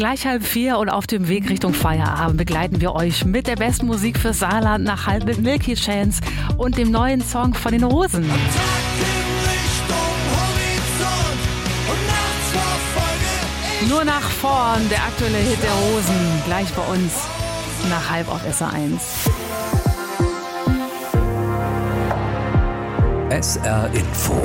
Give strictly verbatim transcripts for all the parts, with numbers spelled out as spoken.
Gleich halb vier und auf dem Weg Richtung Feierabend begleiten wir euch mit der besten Musik fürs Saarland nach halb mit Milky Chance und dem neuen Song von den Rosen. Nur nach vorn, der aktuelle Hit der Rosen, gleich bei uns nach halb auf S R eins. S R Info.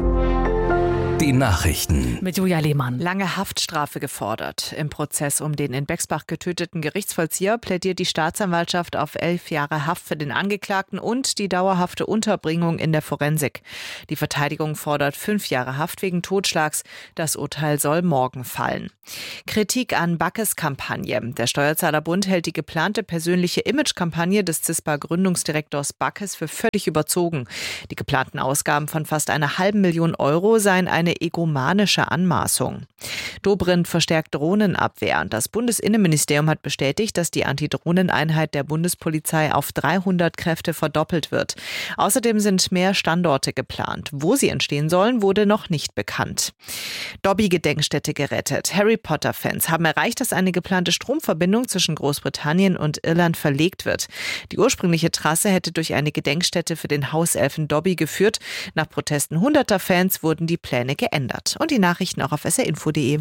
Die Nachrichten. Mit Julia Lehmann. Lange Haftstrafe gefordert. Im Prozess um den in Bexbach getöteten Gerichtsvollzieher plädiert die Staatsanwaltschaft auf elf Jahre Haft für den Angeklagten und die dauerhafte Unterbringung in der Forensik. Die Verteidigung fordert fünf Jahre Haft wegen Totschlags. Das Urteil soll morgen fallen. Kritik an Backes Kampagne. Der Steuerzahlerbund hält die geplante persönliche Imagekampagne des C I S P A-Gründungsdirektors Backes für völlig überzogen. Die geplanten Ausgaben von fast einer halben Million Euro seien eine egomanische Anmaßung. Dobrindt verstärkt Drohnenabwehr. Das Bundesinnenministerium hat bestätigt, dass die Antidrohneneinheit der Bundespolizei auf dreihundert Kräfte verdoppelt wird. Außerdem sind mehr Standorte geplant. Wo sie entstehen sollen, wurde noch nicht bekannt. Dobby-Gedenkstätte gerettet. Harry Potter-Fans haben erreicht, dass eine geplante Stromverbindung zwischen Großbritannien und Irland verlegt wird. Die ursprüngliche Trasse hätte durch eine Gedenkstätte für den Hauselfen Dobby geführt. Nach Protesten hunderter Fans wurden die Pläne geändert. Und die Nachrichten auch auf s r info punkt d e.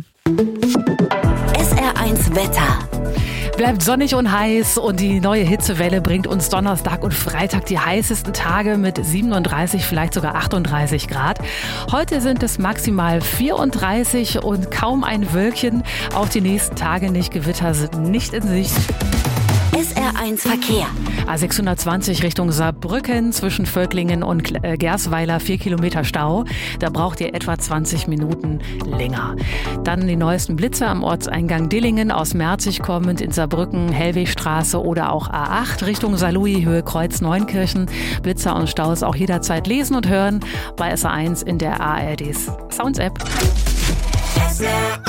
S R eins Wetter. Bleibt sonnig und heiß und die neue Hitzewelle bringt uns Donnerstag und Freitag die heißesten Tage mit siebenunddreißig, vielleicht sogar achtunddreißig Grad. Heute sind es maximal vierunddreißig und kaum ein Wölkchen. Auch die nächsten Tage nicht. Gewitter sind nicht in Sicht. S R eins Verkehr. A sechshundertzwanzig Richtung Saarbrücken zwischen Völklingen und Gersweiler, vier Kilometer Stau. Da braucht ihr etwa zwanzig Minuten länger. Dann die neuesten Blitze am Ortseingang Dillingen aus Merzig kommend in Saarbrücken, Hellwegstraße oder auch A acht Richtung Saarlouis, Höhe Kreuz Neunkirchen. Blitzer und Staus auch jederzeit lesen und hören bei S R eins in der A R D Sounds App. S R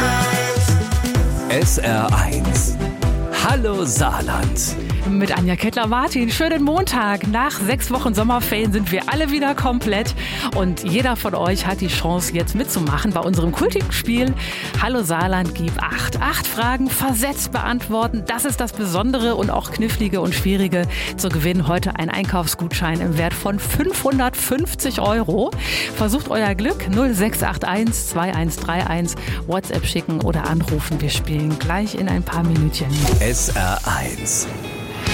eins. S R eins. Hallo Saarland. Mit Anja Kettler-Martin. Schönen Montag. Nach sechs Wochen Sommerferien sind wir alle wieder komplett. Und jeder von euch hat die Chance, jetzt mitzumachen bei unserem kultigen Spiel Hallo Saarland, gib acht. Acht Fragen versetzt beantworten. Das ist das Besondere und auch Knifflige und Schwierige. Zu gewinnen heute ein Einkaufsgutschein im Wert von fünfhundertfünfzig Euro. Versucht euer Glück. null sechs acht eins zwei eins drei eins. WhatsApp schicken oder anrufen. Wir spielen gleich in ein paar Minütchen. S R eins.